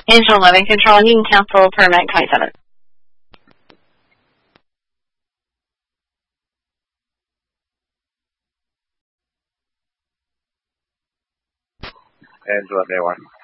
Angela 11 Control, and you can cancel permit 27. Angela, day 1.